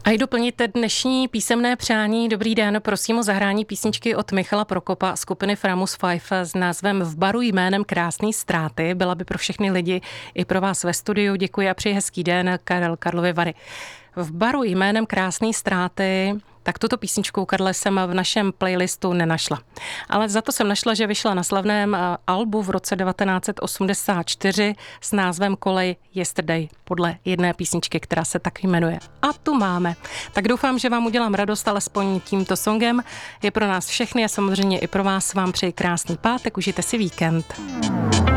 A i doplnit dnešní písemné přání. Dobrý den, prosím o zahrání písničky od Michala Prokopa skupiny Framus 5 s názvem V baru jménem Krásný ztráty. Byla by pro všechny lidi i pro vás ve studiu. Děkuji a přeji hezký den, Karel Karlovy Vary. V baru jménem Krásný ztráty, tak tuto písničku, Karle, jsem v našem playlistu nenašla. Ale za to jsem našla, že vyšla na slavném albu v roce 1984 s názvem Kolej Yesterday, podle jedné písničky, která se tak jmenuje. A tu máme. Tak doufám, že vám udělám radost alespoň tímto songem. Je pro nás všechny a samozřejmě i pro vás vám přeji krásný pátek, užijte si víkend.